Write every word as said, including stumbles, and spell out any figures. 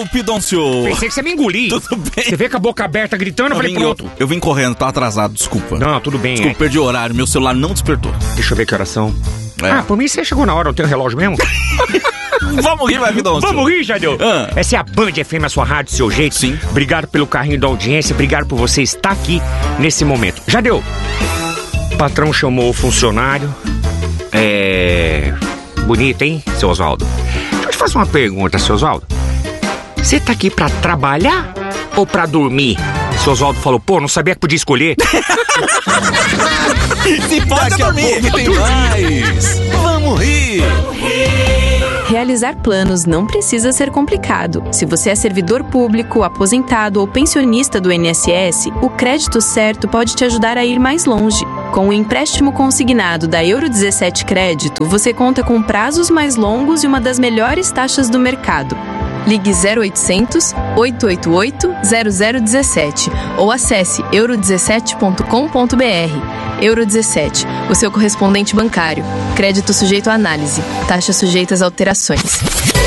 Ô, Pidoncio. Pensei que você me engolir. Tudo bem. Você veio com a boca aberta gritando, eu falei, vim, pronto. Eu, eu vim correndo, tá atrasado, desculpa. Não, tudo bem. Desculpa, é. perdi o horário, meu celular não despertou. Deixa eu ver que horas são. É. Ah, por mim você chegou na hora, não tem relógio mesmo? Vamos rir, vai, Pidoncio. Vamos rir, Jadeu? Ah. Essa é a Band F M, a sua rádio, seu jeito. Sim. Obrigado pelo carinho da audiência, obrigado por você estar aqui nesse momento. Jadeu, o patrão chamou o funcionário. É... Bonito, hein, seu Oswaldo? Deixa eu te fazer uma pergunta, seu Oswaldo. Você tá aqui pra trabalhar ou pra dormir? Seu Oswaldo falou, pô, não sabia que podia escolher. Se pode dormir, que tem mais. Vamos rir. Realizar planos não precisa ser complicado. Se você é servidor público, aposentado ou pensionista do I N S S, o crédito certo pode te ajudar a ir mais longe. Com o empréstimo consignado da Euro dezessete Crédito, você conta com prazos mais longos e uma das melhores taxas do mercado. Ligue zero oitocentos, oito oito oito, zero zero um sete ou acesse euro dezessete ponto com ponto b r. Euro dezessete, o seu correspondente bancário. Crédito sujeito à análise. Taxas sujeitas a alterações.